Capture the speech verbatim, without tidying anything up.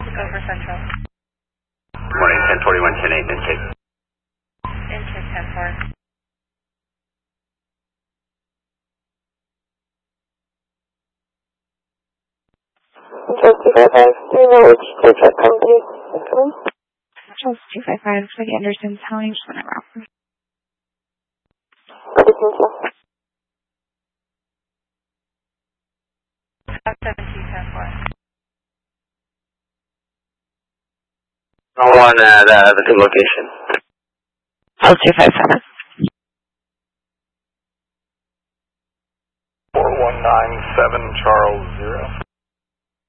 Over Central. Morning, ten forty-one, ten eight, intake. Intake ten four. Control two five five, do you know which tow truck company is coming? Control two five five, looks like Anderson's telling just went around. Anderson's left. seventeen ten four. On uh, the, the good location. L two five seven. four one nine seven Charles zero.